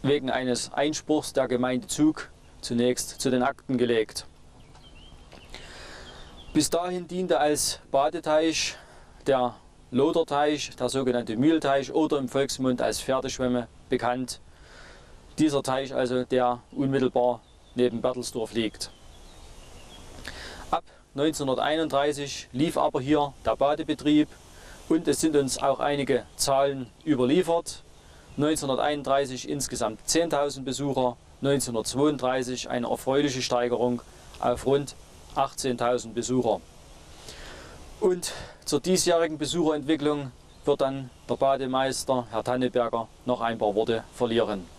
wegen eines Einspruchs der Gemeinde Zug zunächst zu den Akten gelegt. Bis dahin diente als Badeteich der Loderteich, der sogenannte Mühlteich oder im Volksmund als Pferdeschwemme bekannt. Dieser Teich also, der unmittelbar neben Berthelsdorf liegt. Ab 1931 lief aber hier der Badebetrieb und es sind uns auch einige Zahlen überliefert. 1931 insgesamt 10.000 Besucher, 1932 eine erfreuliche Steigerung auf rund 18.000 Besucher. Und zur diesjährigen Besucherentwicklung wird dann der Bademeister, Herr Tanneberger, noch ein paar Worte verlieren.